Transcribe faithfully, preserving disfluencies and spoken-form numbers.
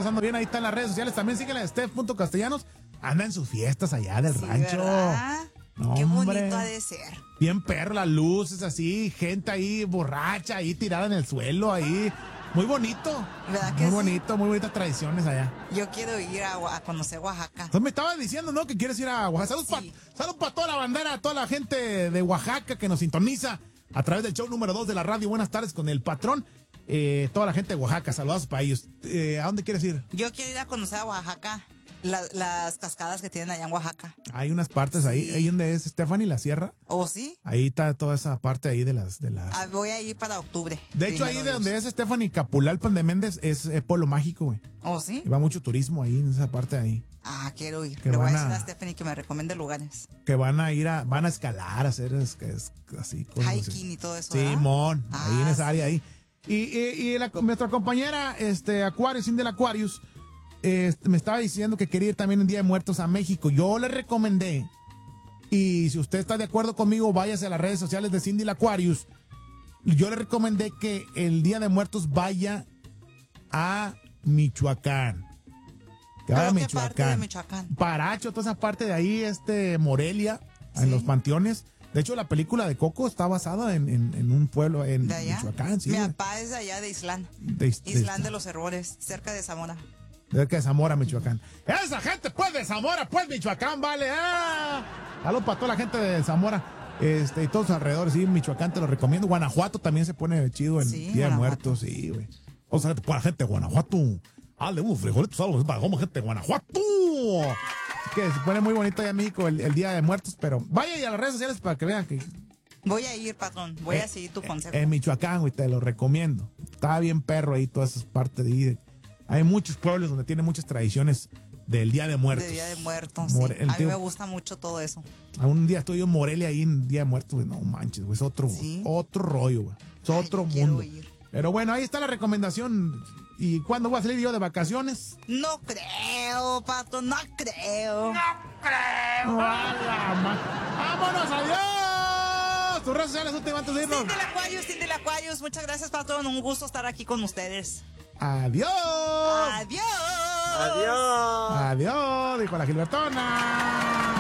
pasando bien. Ahí está en las redes sociales. También síguela a Steph.castellanos. Anda en sus fiestas allá del sí, rancho. ¿verdad? No, qué hombre. bonito ha de ser. Bien perro, las luces así, gente ahí borracha, ahí tirada en el suelo, ahí. Muy bonito. ¿Verdad que Muy sí? bonito, muy bonitas tradiciones allá. Yo quiero ir a, a conocer Oaxaca. Entonces me estabas diciendo, ¿no? Que quieres ir a Oaxaca. Saludos Sí. para salud pa toda la bandera, a toda la gente de Oaxaca que nos sintoniza a través del show número dos de la radio. Buenas tardes con el patrón. Eh, toda la gente de Oaxaca, saludos para ellos. Eh, ¿A dónde quieres ir? Yo quiero ir a conocer a Oaxaca. La, las cascadas que tienen allá en Oaxaca. Hay unas partes ahí, Sí. ahí donde es Stephanie, la sierra. ¿Oh, sí? Ahí está toda esa parte ahí de las... De las... Ah, voy a ir para octubre. De hecho, ahí Primero de Dios. donde es Stephanie, Capulalpan de Méndez, es, es Pueblo Mágico, güey. ¿Oh, sí? Y va mucho turismo ahí, en esa parte de ahí. Ah, quiero ir. Que Le voy a van decir a- a Stephanie que me recomiende lugares. Que van a ir a... Van a escalar, a hacer es, es, así... cosas así. Hiking y todo eso, ¿verdad? Simón, Ah, ahí en esa sí. área ahí. Y, y, y la- nuestra compañera, este, Aquarius, Cindy Aquarius, este, me estaba diciendo que quería ir también en Día de Muertos a México. Yo le recomendé, y si usted está de acuerdo conmigo, váyase a las redes sociales de Cindy Aquarius. Yo le recomendé que el Día de Muertos vaya a Michoacán. Que vaya a ¿Pero qué parte de Michoacán. Michoacán? Paracho, toda esa parte de ahí, este, Morelia, en Sí. los panteones. De hecho, la película de Coco está basada en, en, en un pueblo en ¿De allá? Michoacán, sí. Mi güey. papá es de allá de Islán. De, Is- de Islán de los Errores, cerca de Zamora. de, de Zamora, Michoacán. Esa gente, pues, de Zamora, pues, Michoacán, vale. ¡Ah! Saludos para toda la gente de Zamora. Este, y todos alrededor, sí, Michoacán te lo recomiendo. Guanajuato también se pone chido en Sí, Día de Guanajuato. Muertos, sí, güey. Vamos a ver para la gente de Guanajuato. Dale, unos frijolitos, algo para como gente de Guanajuato. Así que se pone muy bonito allá en México el, el Día de Muertos, pero vaya y a las redes sociales para que vean que Voy a ir, patrón. Voy Eh, a seguir tu consejo. en Michoacán, güey, te lo recomiendo. Está bien perro ahí, todas esas partes de ahí. Hay muchos pueblos donde tienen muchas tradiciones del Día de Muertos. de Día de Muertos. More- sí. el A mí tío- me gusta mucho todo eso. A un día estoy yo en Morelia ahí en Día de Muertos, güey. No manches, güey. Es otro, Sí. otro rollo, güey. Es Ay, otro yo quiero mundo. ir. Pero bueno, ahí está la recomendación. ¿Y cuándo voy a salir yo de vacaciones? No creo, patrón, no creo. ¡Hala, ma- ¡Vámonos, adiós! Tus redes sociales últimas antes de irnos. Cindy Lacuayos, Cindy Lacuayos, muchas gracias, patrón. Un gusto estar aquí con ustedes. ¡Adiós! Adiós. Adiós. ¡Adiós! Dijo la Gilbertona.